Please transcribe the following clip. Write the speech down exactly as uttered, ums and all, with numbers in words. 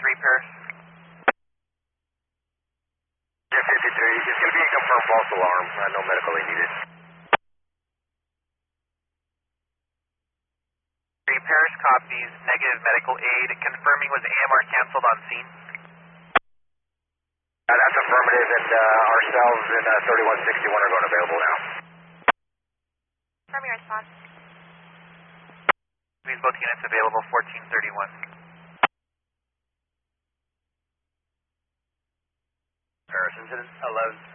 fifty-three, Paris. Jet fifty-three, it's going to be a confirmed false alarm. Uh, no medical aid needed. three, Paris copies, negative medical aid, confirming was A M R canceled on scene. Uh, that's affirmative, and uh, ourselves and uh, thirty-one sixty-one are going available now. Confirm your response. Please, both units available, fourteen thirty-one. Paris incident, eleven